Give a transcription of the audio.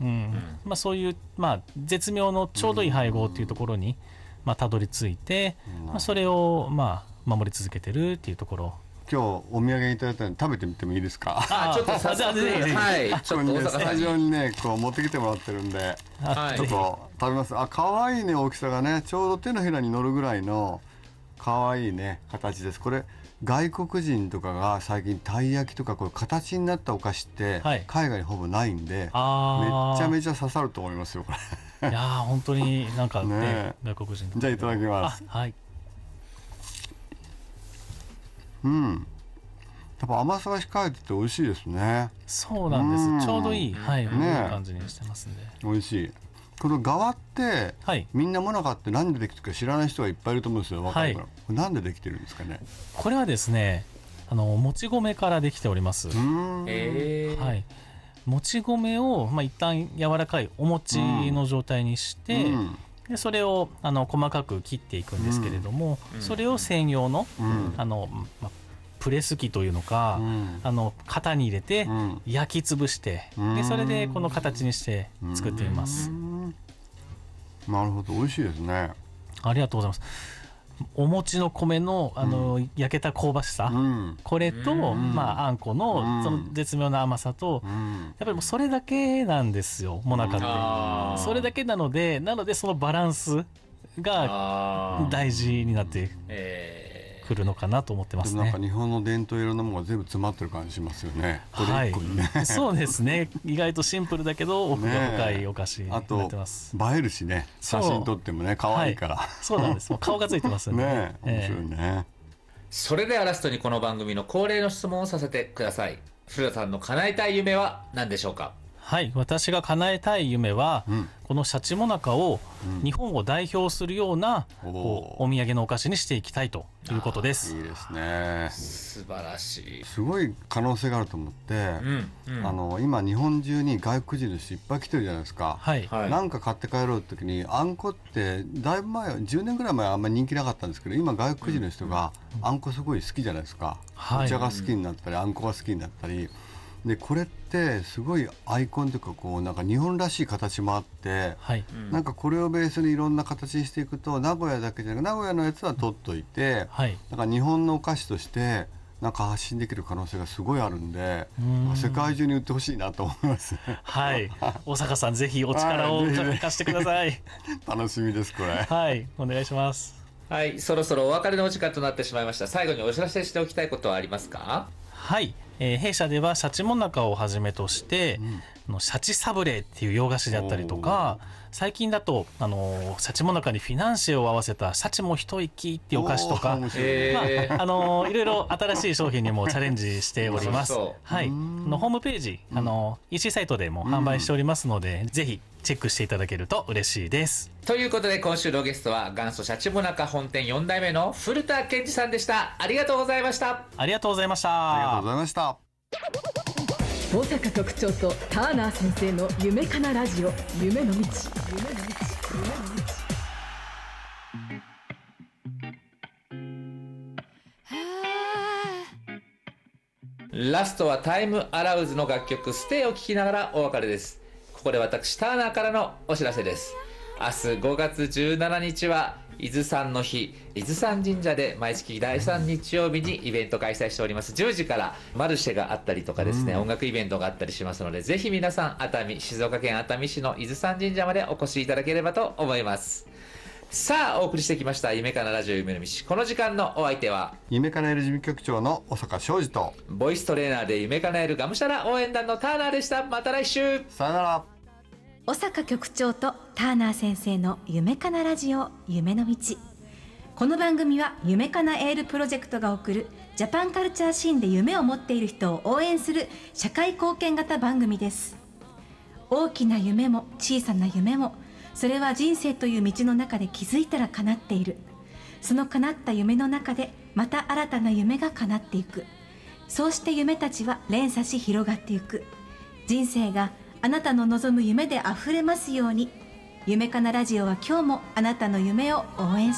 そういう、絶妙のちょうどいい配合っていうところに、たどり着いて、それを、守り続けてるっていうところ。 今日お土産いただいたので食べてみてもいいですか？ ちょっと早速はい、ちょっと大阪スタジオにねこう持ってきてもらってるんで、ちょっと食べます。可愛いね、大きさがねちょうど手のひらに乗るぐらいの可愛いね形です。これ外国人とかが最近たい焼きとかこういう形になったお菓子って海外にほぼないんで、めっちゃめちゃ刺さると思いますよこれ。 いやー本当になんかね外国人。 じゃあいただきます。 はい。 やっぱ甘さが控えてて美味しいですね。 そうなんです。ちょうどいい、いい感じにしてますんで。 美味しい。この側って、みんなもなかって何でできてるか知らない人がいっぱいいると思うんですよ。若い頃。これ何でできてるんですかね。 これはですね、もち米からできております。もち米を、一旦柔らかいお餅の状態にして、でそれを細かく切っていくんですけれども、それを専用の、プレス機というのか、型に入れて焼き潰して、でそれでこの形にして作っています。 なるほど、美味しいですね。 ありがとうございます。お餅の米の焼けた香ばしさ、これとあんこのその絶妙な甘さと、やっぱりもうそれだけなんですよ、もなかって。それだけなのでそのバランスが大事になってくるのかなと思ってますね。 なんか日本の伝統いろんなものが全部詰まってる感じしますよね。 そうですね。意外とシンプルだけど奥が深いお菓子になってます。 あと映えるしね、写真撮ってもね可愛いから、 そうなんです。顔がついてますね。面白いね。 それではラストにこの番組の恒例の質問をさせてください。古田さんの叶えたい夢は何でしょうか？ はい、私が叶えたい夢は、このシャチモナカを日本を代表するような、お土産のお菓子にしていきたいということです。 いいですね。 素晴らしい。 すごい可能性があると思って、今日本中に外国人の人いっぱい来てるじゃないですか。なんか買って帰ろうって時にあんこってだいぶ前10年ぐらい前はあんまり人気なかったんですけど、今外国人の人があんこすごい好きじゃないですか。お茶が好きになったりあんこが好きになったりで、これってすごいアイコンというかこうなんか日本らしい形もあって、なんかこれをベースにいろんな形にしていくと、名古屋だけじゃなく名古屋のやつは取っといて、なんか日本のお菓子としてなんか発信できる可能性がすごいあるんで、世界中に売ってほしいなと思います。 大坂さんぜひお力を貸してください。 楽しみですこれ。 お願いします。 はい、そろそろお別れのお時間となってしまいました。最後にお知らせしておきたいことはありますか？ 弊社ではシャチモナカをはじめとして、シャチサブレっていう洋菓子であったりとか、最近だとシャチモナカにフィナンシェを合わせたシャチも一息っていうお菓子とか、いろいろ新しい商品にもチャレンジしております。ホームページEC サイトでも販売しておりますので、ぜひチェックしていただけると嬉しいです。 ということで今週のゲストは元祖シャチモナカ本店4代目の古田健二さんでした。ありがとうございました。 ありがとうございました。 ありがとうございました。 大阪局長とターナー先生の夢かなラジオ、夢の道。 ラストはタイムアラウズの楽曲ステイを聴きながらお別れです。ここで私ターナーからのお知らせです。明日5月17日は伊豆山の日、伊豆山神社で毎月第3日曜日にイベント開催しております。10時からマルシェがあったりとかですね、音楽イベントがあったりしますので、ぜひ皆さん静岡県熱海市の伊豆山神社までお越しいただければと思います。さあお送りしてきました夢かなラジオ夢の道。この時間のお相手は夢かなえる事務局長の小坂昌司とボイストレーナーで夢かなえるがむしゃら応援団のターナーでした。また来週。 さよなら。 小坂局長とターナー先生の夢かなラジオ夢の道。この番組は夢かなエールプロジェクトが送るジャパンカルチャーシーンで夢を持っている人を応援する社会貢献型番組です。大きな夢も小さな夢も、それは人生という道の中で気づいたら叶っている。その叶った夢の中でまた新たな夢が叶っていく。そうして夢たちは連鎖し広がっていく。人生があなたの望む夢であふれますように。夢かなラジオは今日もあなたの夢を応援します。